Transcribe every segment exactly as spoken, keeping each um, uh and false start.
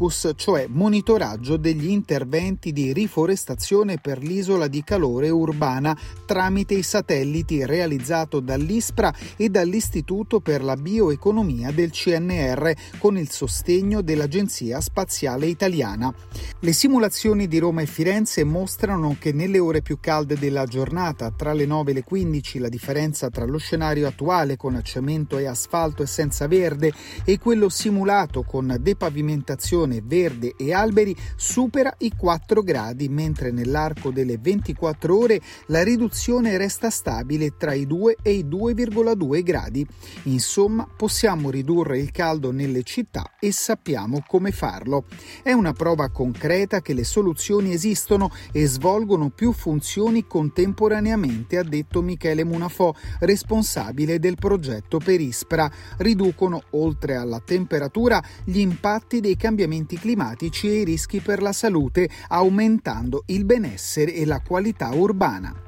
Copernicus, cioè monitoraggio degli interventi di riforestazione per l'isola di calore urbana tramite i satelliti, realizzato dall'ISPRA e dall'Istituto per la Bioeconomia del C N R con il sostegno dell'Agenzia Spaziale Italiana. Le simulazioni di Roma e Firenze mostrano che nelle ore più calde della giornata, tra le nove e le quindici, la differenza tra lo scenario attuale con cemento e asfalto e senza verde e quello simulato con depavimentazione, verde e alberi supera i quattro gradi, mentre nell'arco delle ventiquattro ore la riduzione resta stabile tra i due e i due virgola due gradi. Insomma, possiamo ridurre il caldo nelle città e sappiamo come farlo. È una prova concreta che le soluzioni esistono e svolgono più funzioni contemporaneamente, ha detto Michele Munafò, responsabile del progetto per ISPRA. Riducono, oltre alla temperatura, gli impatti dei cambiamenti climatici e i rischi per la salute, aumentando il benessere e la qualità urbana.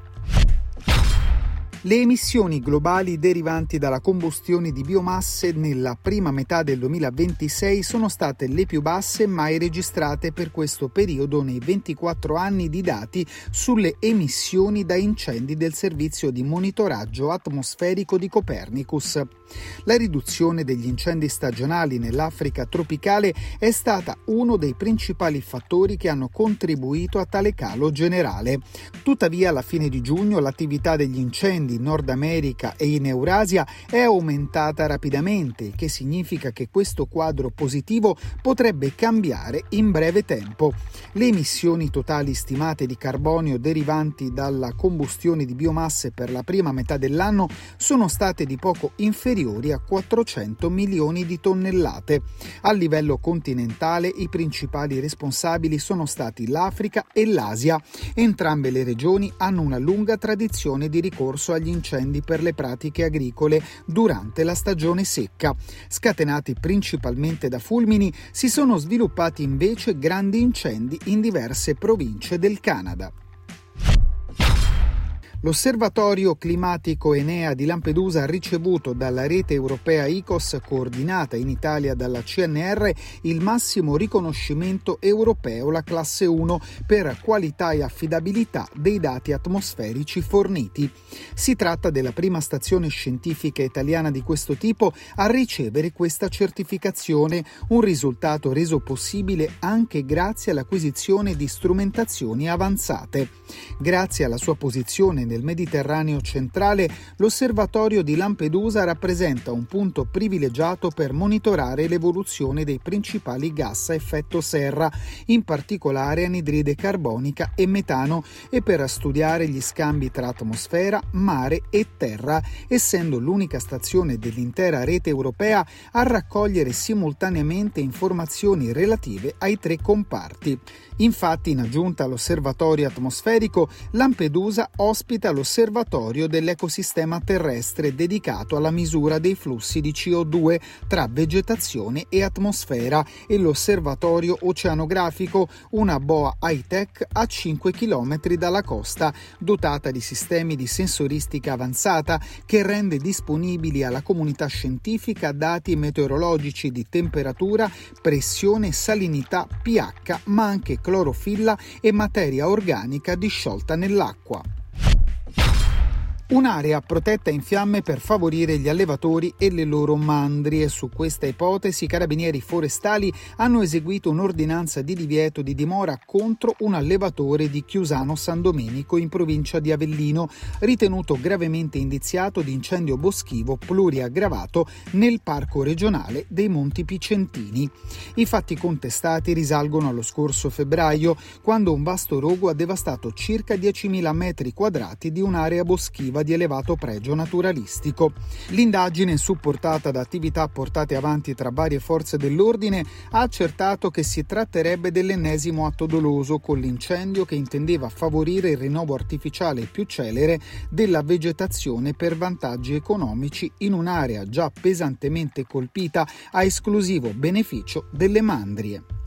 Le emissioni globali derivanti dalla combustione di biomasse nella prima metà del duemilaventisei sono state le più basse mai registrate per questo periodo nei ventiquattro anni di dati sulle emissioni da incendi del servizio di monitoraggio atmosferico di Copernicus. La riduzione degli incendi stagionali nell'Africa tropicale è stata uno dei principali fattori che hanno contribuito a tale calo generale. Tuttavia, alla fine di giugno l'attività degli incendi in Nord America e in Eurasia è aumentata rapidamente, che significa che questo quadro positivo potrebbe cambiare in breve tempo. Le emissioni totali stimate di carbonio derivanti dalla combustione di biomasse per la prima metà dell'anno sono state di poco inferiori a quattrocento milioni di tonnellate. A livello continentale i principali responsabili sono stati l'Africa e l'Asia. Entrambe le regioni hanno una lunga tradizione di ricorso agli incendi per le pratiche agricole durante la stagione secca. Scatenati principalmente da fulmini, si sono sviluppati invece grandi incendi in diverse province del Canada. L'Osservatorio Climatico Enea di Lampedusa ha ricevuto dalla rete europea I C O S, coordinata in Italia dalla C N R, il massimo riconoscimento europeo, la classe uno, per qualità e affidabilità dei dati atmosferici forniti. Si tratta della prima stazione scientifica italiana di questo tipo a ricevere questa certificazione, un risultato reso possibile anche grazie all'acquisizione di strumentazioni avanzate. Grazie alla sua posizione nel Mediterraneo centrale, l'osservatorio di Lampedusa rappresenta un punto privilegiato per monitorare l'evoluzione dei principali gas a effetto serra, in particolare anidride carbonica e metano, e per studiare gli scambi tra atmosfera, mare e terra, essendo l'unica stazione dell'intera rete europea a raccogliere simultaneamente informazioni relative ai tre comparti. Infatti, in aggiunta all'osservatorio atmosferico, Lampedusa ospita l'osservatorio dell'ecosistema terrestre dedicato alla misura dei flussi di C O due tra vegetazione e atmosfera e l'osservatorio oceanografico, una boa high-tech a cinque chilometri dalla costa, dotata di sistemi di sensoristica avanzata che rende disponibili alla comunità scientifica dati meteorologici di temperatura, pressione, salinità, pH, ma anche clorofilla e materia organica disciolta nell'acqua. Un'area protetta in fiamme per favorire gli allevatori e le loro mandrie. Su questa ipotesi, i carabinieri forestali hanno eseguito un'ordinanza di divieto di dimora contro un allevatore di Chiusano San Domenico in provincia di Avellino, ritenuto gravemente indiziato di incendio boschivo pluriaggravato nel parco regionale dei Monti Picentini. I fatti contestati risalgono allo scorso febbraio, quando un vasto rogo ha devastato circa diecimila metri quadrati di un'area boschiva di elevato pregio naturalistico. L'indagine, supportata da attività portate avanti tra varie forze dell'ordine, ha accertato che si tratterebbe dell'ennesimo atto doloso, con l'incendio che intendeva favorire il rinnovo artificiale più celere della vegetazione per vantaggi economici in un'area già pesantemente colpita a esclusivo beneficio delle mandrie.